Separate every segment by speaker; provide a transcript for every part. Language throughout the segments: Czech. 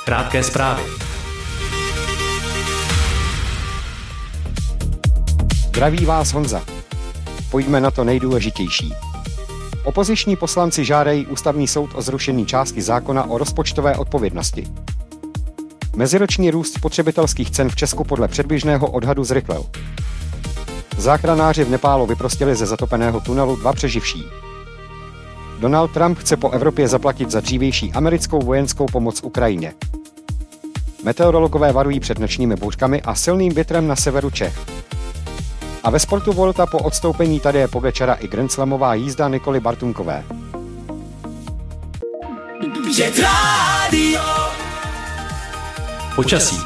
Speaker 1: Krátké zprávy.
Speaker 2: Zdraví vás Honza. Pojďme na to nejdůležitější. Opoziční poslanci žádají ústavní soud o zrušení části zákona o rozpočtové odpovědnosti. Meziroční růst spotřebitelských cen v Česku podle předběžného odhadu zrychlil. Záchranáři v Nepálu vyprostili ze zatopeného tunelu 2 přeživší. Donald Trump chce po Evropě zaplatit za dřívější americkou vojenskou pomoc Ukrajině. Meteorologové varují před nočními bouřkami a silným větrem na severu Čech. A ve sportu Volta po odstoupení Tadeje Pogačara i grandslamová jízda Nikoly Bartunkové.
Speaker 1: Počasí.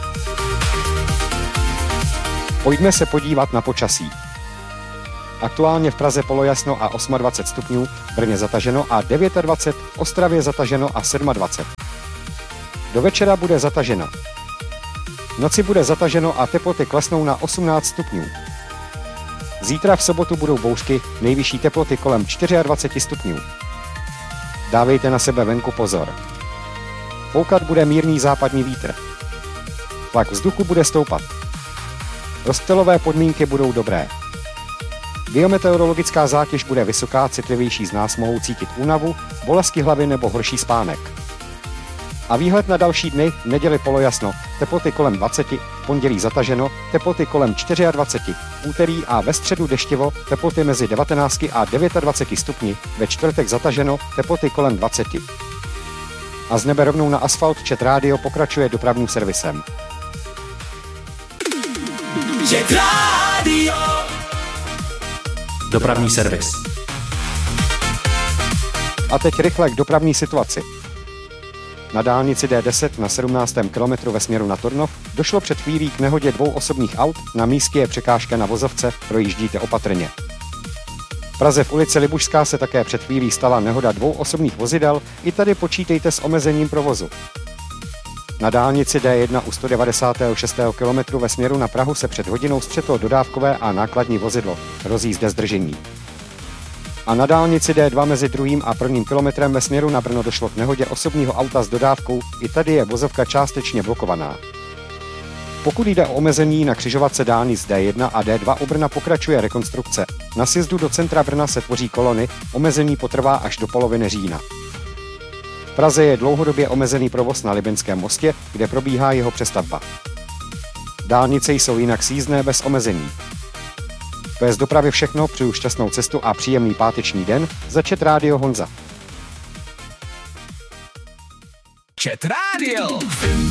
Speaker 2: Pojďme se podívat na počasí. Aktuálně v Praze polojasno a 28 stupňů, v Brně zataženo a 29, v Ostravě zataženo a 27. Do večera bude zataženo. V noci bude zataženo a teploty klesnou na 18 stupňů. Zítra v sobotu budou bouřky, nejvyšší teploty kolem 24 stupňů. Dávejte na sebe venku pozor. Foukat bude mírný západní vítr. Tlak vzduchu bude stoupat. Rozptylové podmínky budou dobré. Biometeorologická zátěž bude vysoká, citlivější z nás mohou cítit únavu, bolesti hlavy nebo horší spánek. A výhled na další dny, v neděli polojasno, teploty kolem 20, v pondělí zataženo, teploty kolem 24, v úterý a ve středu deštivo, teploty mezi 19 a 29 stupni, ve čtvrtek zataženo, teploty kolem 20. A z nebe rovnou na asfalt Chat Radio pokračuje dopravním servisem.
Speaker 1: Chat Radio. Dopravní servis.
Speaker 2: A teď rychle k dopravní situaci. Na dálnici D10 na 17. kilometru ve směru na Turnov došlo před chvílí k nehodě 2 osobních aut, na místě je překážka na vozovce, projíždíte opatrně. V Praze v ulici Libušská se také před chvílí stala nehoda 2 osobních vozidel, i tady počítejte s omezením provozu. Na dálnici D1 u 196. kilometru ve směru na Prahu se před hodinou střetlo dodávkové a nákladní vozidlo, hrozí zde zdržení. A na dálnici D2 mezi 2. a 1. kilometrem ve směru na Brno došlo k nehodě osobního auta s dodávkou, i tady je vozovka částečně blokovaná. Pokud jde o omezení na křižovatce dálnic D1 a D2 u Brna pokračuje rekonstrukce. Na sjezdu do centra Brna se tvoří kolony, omezení potrvá až do poloviny října. V Praze je dlouhodobě omezený provoz na Libeňském mostě, kde probíhá jeho přestavba. Dálnice jsou jinak sjízdné bez omezení. To je z dopravy všechno, přeju šťastnou cestu a příjemný páteční den, za Chat Radio Honza.
Speaker 1: Chat Radio.